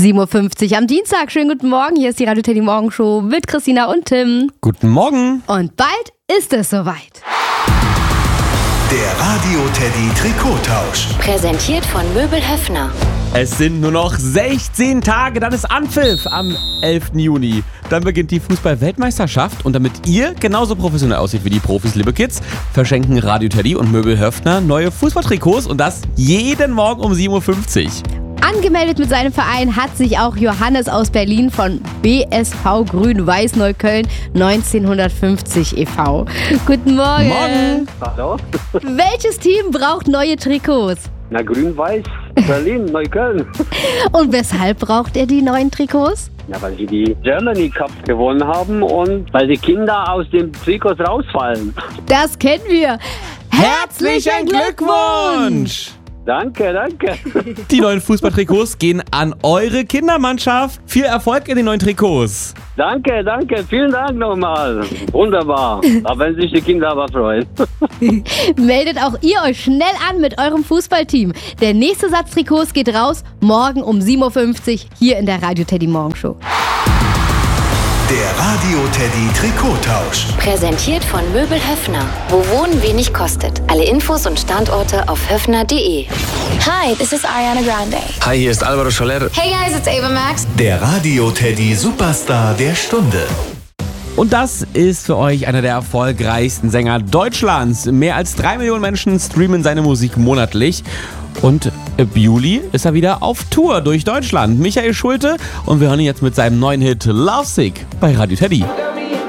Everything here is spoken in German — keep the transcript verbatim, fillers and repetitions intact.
sieben Uhr fünfzig am Dienstag. Schönen guten Morgen. Hier ist die Radio Teddy Morgenshow mit Christina und Tim. Guten Morgen. Und bald ist es soweit. Der Radio Teddy Trikottausch. Präsentiert von Möbel Höffner. Es sind nur noch sechzehn Tage, dann ist Anpfiff am elften Juni. Dann beginnt die Fußball-Weltmeisterschaft und damit ihr genauso professionell aussieht wie die Profis, liebe Kids, verschenken Radio Teddy und Möbel Höffner neue Fußballtrikots und das jeden Morgen um sieben Uhr fünfzig. Angemeldet mit seinem Verein hat sich auch Johannes aus Berlin von B S V Grün-Weiß Neukölln neunzehnhundertfünfzig e V Guten Morgen. Morgen. Hallo? Welches Team braucht neue Trikots? Na, Grün-Weiß, Berlin, Neukölln. Und weshalb braucht er die neuen Trikots? Ja, weil sie die Germany Cup gewonnen haben und weil die Kinder aus den Trikots rausfallen. Das kennen wir. Herzlichen Glückwunsch! Danke, danke. Die neuen Fußballtrikots gehen an eure Kindermannschaft. Viel Erfolg in den neuen Trikots. Danke, danke. Vielen Dank nochmal. Wunderbar. Aber wenn sich die Kinder aber freuen. Meldet auch ihr euch schnell an mit eurem Fußballteam. Der nächste Satz Trikots geht raus morgen um sieben Uhr fünfzig hier in der Radio Teddy Morgenshow. Der Radio Teddy Trikottausch. Präsentiert von Möbel Höffner. Wo Wohnen wenig kostet. Alle Infos und Standorte auf höffner punkt de. Hi, this is Ariana Grande. Hi, hier ist Alvaro Soler. Hey guys, it's Ava Max. Der Radio Teddy Superstar der Stunde. Und das ist für euch einer der erfolgreichsten Sänger Deutschlands. Mehr als drei Millionen Menschen streamen seine Musik monatlich. Und ab Juli ist er wieder auf Tour durch Deutschland. Michael Schulte und wir hören ihn jetzt mit seinem neuen Hit Lovesick bei Radio Teddy.